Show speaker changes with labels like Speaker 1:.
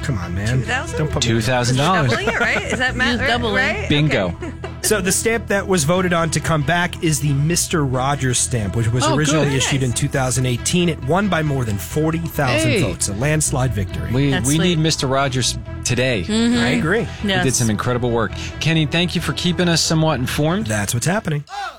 Speaker 1: Come on, man.
Speaker 2: 2,000?
Speaker 1: Don't put me
Speaker 3: $2,000.
Speaker 2: Doubling it, right? Is that Matt?
Speaker 4: Doubling.
Speaker 2: Right?
Speaker 3: Bingo.
Speaker 2: Okay.
Speaker 1: So the stamp that was voted on to come back is the Mr. Rogers stamp, which was originally
Speaker 3: good.
Speaker 1: issued in 2018. It won by more than 40,000 votes, a landslide victory.
Speaker 3: We
Speaker 4: That's
Speaker 3: need
Speaker 4: sweet.
Speaker 3: Mr. Rogers today.
Speaker 1: I agree.
Speaker 4: Yes.
Speaker 3: He did some incredible work. Kenny, thank you for keeping us somewhat informed.
Speaker 1: That's what's happening.